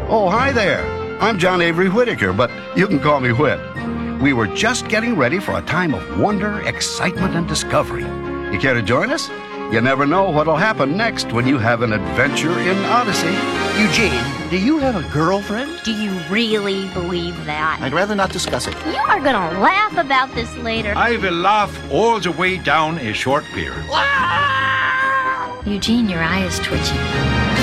Oh, hi there. I'm John Avery Whitaker, but you can call me Whit. We were just getting ready for a time of wonder, excitement, and discovery. You care to join us? You never know what'll happen next when you have an adventure in Odyssey. Eugene, do you have a girlfriend? Do you really believe that? I'd rather not discuss it. You are gonna laugh about this later. I will laugh all the way down a short pier. Eugene, your eye is twitching.